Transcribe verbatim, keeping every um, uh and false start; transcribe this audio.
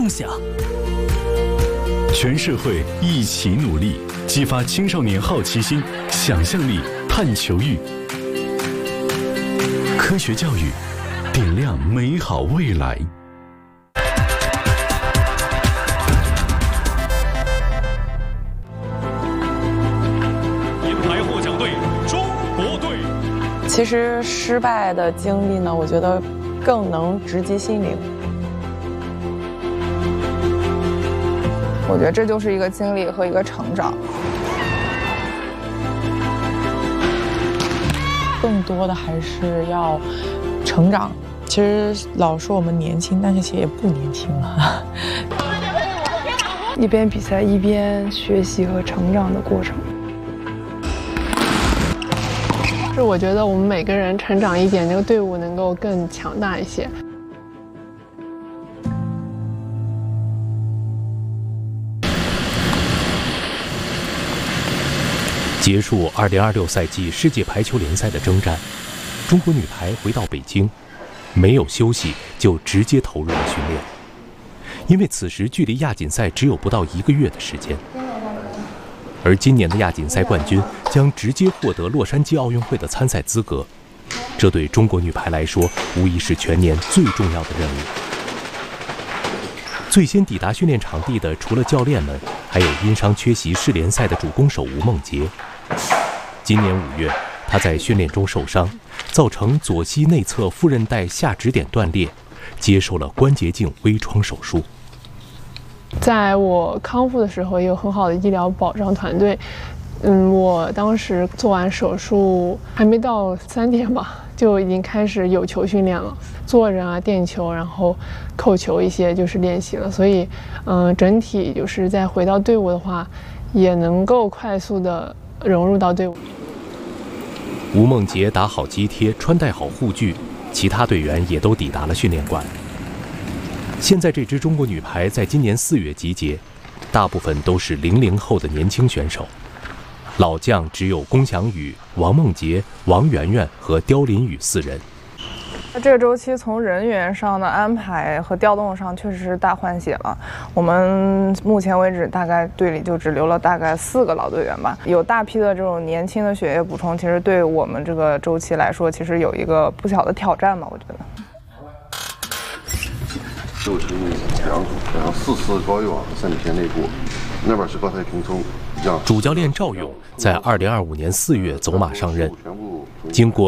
梦想。全社会一起努力，激发青少年好奇心、想象力、探求欲。科学教育，点亮美好未来。 银牌获奖队中国队。 其实失败的经历呢，我觉得更能直击心灵。 我觉得这就是一个经历和一个成长。 更多的还是要成长。其实老说我们年轻，但是其实也不年轻了。 一边比赛一边学习和成长的过程。 是我觉得我们每个人成长一点，这个队伍能够更强大一些。 结束二零二六赛季世界排球联赛的征战，中国女排回到北京，没有休息就直接投入了训练。因为此时距离亚锦赛只有不到一个月的时间，而今年的亚锦赛冠军将直接获得洛杉矶奥运会的参赛资格，这对中国女排来说无疑是全年最重要的任务。最先抵达训练场地的除了教练们，还有因伤缺席世联赛的主攻手吴梦洁。今年五月，她在训练中受伤，造成左膝内侧副韧带下指点断裂，接受了关节镜微创手术。 在我康复的时候，也有很好的医疗保障团队。嗯，我当时做完手术还没到三天吧，就已经开始有球训练了，坐人啊、垫球，然后扣球一些就是练习了。所以，嗯、呃，整体就是再回到队伍的话，也能够快速的融入到队伍。 吴梦洁打好肌贴，穿戴好护具，其他队员也都抵达了训练馆。现在这支中国女排在今年四月集结，大部分都是零零后的年轻选手。老将只有龚翔宇、王梦洁、王媛媛和刁琳宇四人。 这个周期从人员上的安排和调动上确实是大换血了。我们目前为止大概队里就只留了大概四个老队员吧，有大批的这种年轻的血液补充，其实对我们这个周期来说，其实有一个不小的挑战吧，我觉得。 就成两组，然后四次高一网三米线内部，那边是高台平冲。 主教练赵勇在二零二五年四月走马上任，经过